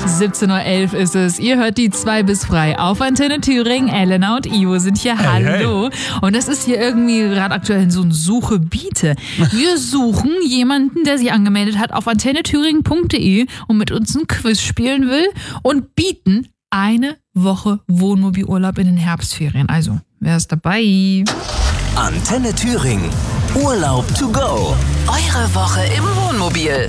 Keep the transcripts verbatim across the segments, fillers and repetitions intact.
siebzehn Uhr elf ist es. Ihr hört die zwei bis frei auf Antenne Thüringen. Elena und Ivo sind hier. Hey, Hallo. hey. Und das ist hier irgendwie gerade aktuell so ein Suche-Biete. Wir suchen jemanden, der sich angemeldet hat auf antenne thüringen punkt de und mit uns ein Quiz spielen will und bieten eine Woche Wohnmobilurlaub in den Herbstferien. Also, wer ist dabei? Antenne Thüringen. Urlaub to go. Eure Woche im Wohnmobil.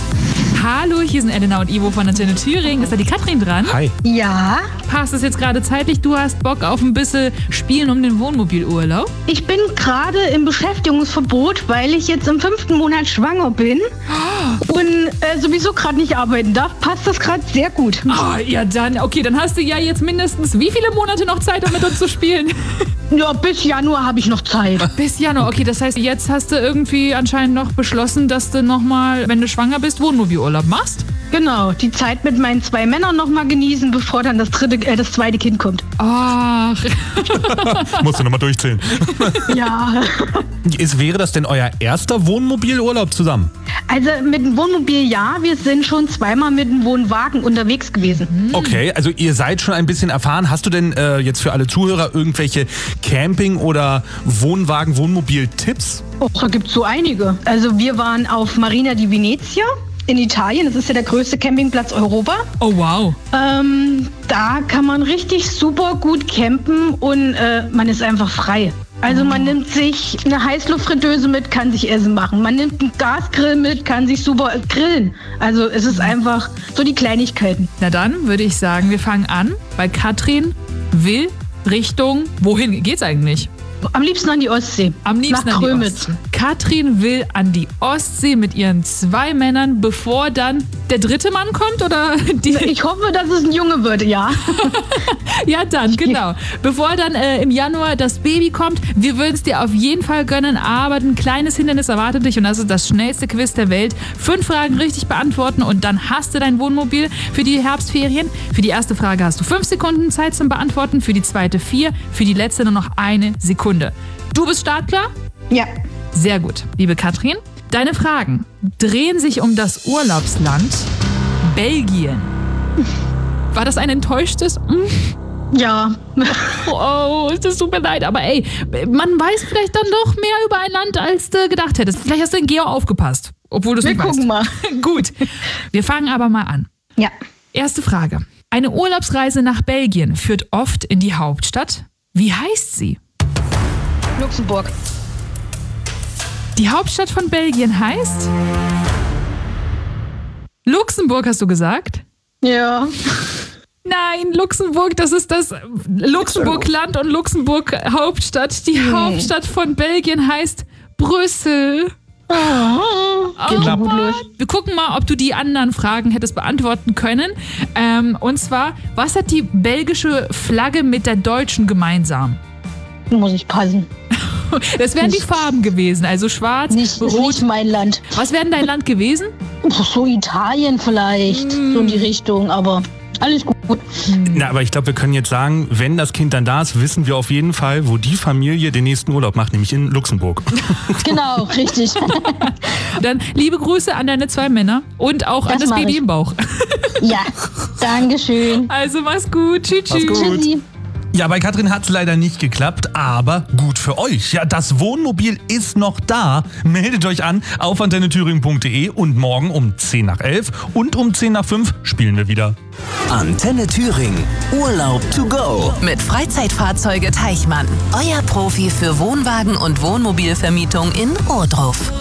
Hallo, hier sind Elena und Ivo von Antenne Thüringen. Ist da die Katrin dran? Hi. Ja, Passt es jetzt gerade zeitlich? Du hast Bock auf ein bisschen Spielen um den Wohnmobilurlaub? ich bin gerade im Beschäftigungsverbot, weil ich jetzt im fünften Monat schwanger bin und äh, sowieso gerade nicht arbeiten darf. Passt das gerade sehr gut. Ah, ja dann, okay, dann hast du ja jetzt mindestens wie viele Monate noch Zeit, um mit uns zu spielen? Ja, bis Januar habe ich noch Zeit. Bis Januar, okay, das heißt, jetzt hast du irgendwie anscheinend noch beschlossen, dass du nochmal, wenn du schwanger bist, Wohnmobilurlaub machst? Genau, die Zeit mit meinen zwei Männern noch mal genießen, bevor dann das dritte, äh, das zweite Kind kommt. Ach, Musst du nochmal durchzählen. Ja, Ist, wäre das denn euer erster Wohnmobilurlaub zusammen? also mit dem Wohnmobil ja, wir sind schon zweimal mit dem Wohnwagen unterwegs gewesen. Okay, also ihr seid schon ein bisschen erfahren. Hast du denn äh, jetzt für alle Zuhörer irgendwelche Camping- oder Wohnwagen-Wohnmobil-Tipps? Oh, da gibt's so einige. Also wir waren auf Marina di Venezia in Italien. Das ist ja der größte Campingplatz Europa. oh wow. Ähm, da kann man richtig super gut campen und äh, man ist einfach frei. Also man nimmt sich eine Heißluftfritteuse mit, kann sich Essen machen. Man nimmt einen Gasgrill mit, kann sich super grillen. Also es ist einfach so die Kleinigkeiten. Na dann würde ich sagen, wir fangen an, weil Katrin will Richtung, wohin geht's eigentlich? Am liebsten an die Ostsee. Am liebsten Nach an die Krömitz. Ostsee. Katrin will an die Ostsee mit ihren zwei Männern, bevor dann der dritte Mann kommt, oder? Die, Ich hoffe, dass es ein Junge wird, ja. ja, dann, genau. Bevor dann äh, im Januar das Baby kommt, wir würden es dir auf jeden Fall gönnen, aber ein kleines Hindernis erwartet dich und das ist das schnellste Quiz der Welt. Fünf Fragen richtig beantworten und dann hast du dein Wohnmobil für die Herbstferien. Für die erste Frage hast du fünf Sekunden Zeit zum Beantworten, für die zweite vier, für die letzte nur noch eine Sekunde. Du bist startklar? Ja. Sehr gut, liebe Katrin. Deine Fragen drehen sich um das Urlaubsland Belgien. War das ein enttäuschtes? Mm, Ja. Oh, das tut mir leid, aber ey, man weiß vielleicht dann doch mehr über ein Land, als du gedacht hättest. Vielleicht hast du in Geo aufgepasst, obwohl du es Wir nicht gucken weißt. mal. Gut, wir fangen aber mal an. Ja. Erste Frage. Eine Urlaubsreise nach Belgien führt oft in die Hauptstadt. Wie heißt sie? Luxemburg. Die Hauptstadt von Belgien heißt? Luxemburg, hast du gesagt? Ja. Nein, Luxemburg, das ist das Luxemburg-Land und Luxemburg-Hauptstadt. Die Hauptstadt von Belgien heißt Brüssel. Geht schon gut los. Wir gucken mal, ob du die anderen Fragen hättest beantworten können. Ähm, und zwar, was hat die belgische Flagge mit der deutschen gemeinsam? Muss ich passen. Das wären die Nicht- Farben gewesen, also schwarz, Nicht, ist rot. nicht mein Land. Was wäre denn dein Land gewesen? So Italien vielleicht. So in die Richtung, aber alles gut. Na, aber ich glaube, wir können jetzt sagen, wenn das Kind dann da ist, wissen wir auf jeden Fall, wo die Familie den nächsten Urlaub macht, nämlich in Luxemburg. Genau, richtig. Dann liebe Grüße an deine zwei Männer und auch an Das das mach Baby ich. im Bauch. Ja, Dankeschön. Also mach's gut. Tschüss, Mach's tschüss. gut. Tschüssi. Ja, bei Katrin hat es leider nicht geklappt, aber gut für euch. Ja, das Wohnmobil ist noch da. Meldet euch an auf antenne thüringen punkt de und morgen um zehn nach elf und um zehn nach fünf spielen wir wieder. Antenne Thüringen. Urlaub to go. Mit Freizeitfahrzeuge Teichmann. Euer Profi für Wohnwagen und Wohnmobilvermietung in Ohrdruf.